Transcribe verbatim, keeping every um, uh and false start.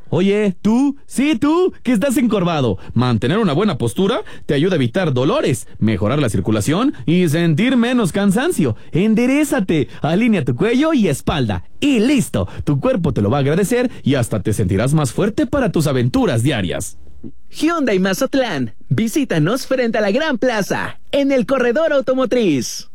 Oye, tú, sí, tú, que estás encorvado. Mantener una buena postura te ayuda a evitar dolores, mejorar la circulación y sentir menos cansancio. Enderézate, alinea tu cuello y espalda. Y listo, tu cuerpo te lo va a agradecer y hasta te sentirás más fuerte para tus aventuras diarias. Hyundai Mazatlán. Visítanos frente a la Gran Plaza, en el Corredor Automotriz.